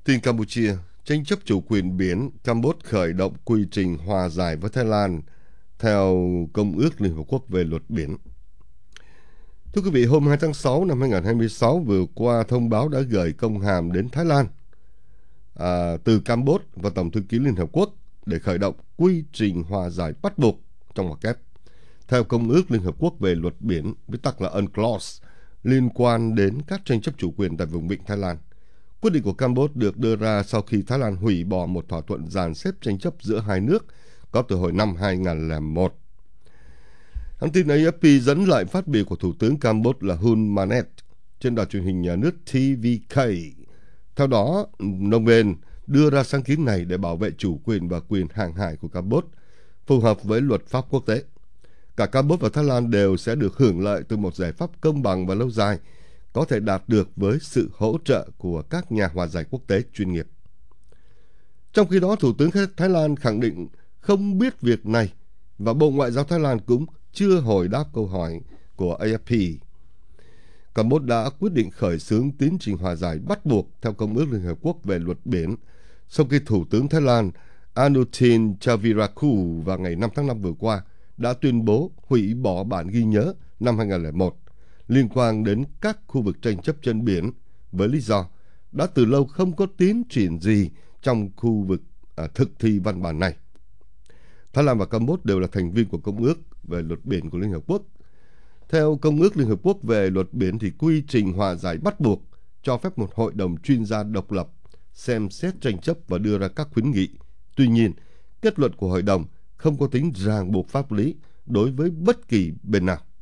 Tin Campuchia, tranh chấp chủ quyền biển, Campuchia khởi động quy trình hòa giải với Thái Lan theo Công ước Liên Hợp Quốc về luật biển. Thưa quý vị, hôm 2 tháng 6 năm 2026 vừa qua, thông báo đã gửi công hàm đến Thái Lan từ Campuchia và Tổng thư ký Liên Hợp Quốc để khởi động quy trình hòa giải bắt buộc trong ngoặc kép theo Công ước Liên Hợp Quốc về luật biển, viết tắt là UNCLOS, liên quan đến các tranh chấp chủ quyền tại vùng vịnh Thái Lan. Quyết định của Campuchia được đưa ra sau khi Thái Lan hủy bỏ một thỏa thuận dàn xếp tranh chấp giữa hai nước có từ hồi năm 2001. Hãng tin AFP dẫn lại phát biểu của Thủ tướng Campuchia là Hun Manet trên đài truyền hình nhà nước TVK. Theo đó, Phnom Penh đưa ra sáng kiến này để bảo vệ chủ quyền và quyền hàng hải của Campuchia, phù hợp với luật pháp quốc tế. Cả Campuchia và Thái Lan đều sẽ được hưởng lợi từ một giải pháp công bằng và lâu dài, có thể đạt được với sự hỗ trợ của các nhà hòa giải quốc tế chuyên nghiệp. Trong khi đó, Thủ tướng Thái Lan khẳng định không biết việc này và Bộ Ngoại giao Thái Lan cũng chưa hồi đáp câu hỏi của AFP. Campuchia đã quyết định khởi xướng tiến trình hòa giải bắt buộc theo Công ước Liên Hợp Quốc về luật biển sau khi Thủ tướng Thái Lan Anutin Charnvirakul vào ngày 5 tháng 5 vừa qua đã tuyên bố hủy bỏ bản ghi nhớ năm 2001 liên quan đến các khu vực tranh chấp trên biển với lý do đã từ lâu không có tiến triển gì trong khu vực thực thi văn bản này. Thái Lan và Campuchia đều là thành viên của Công ước về luật biển của Liên Hợp Quốc. Theo Công ước Liên Hợp Quốc về luật biển thì quy trình hòa giải bắt buộc cho phép một hội đồng chuyên gia độc lập xem xét tranh chấp và đưa ra các khuyến nghị. Tuy nhiên, kết luận của hội đồng không có tính ràng buộc pháp lý đối với bất kỳ bên nào.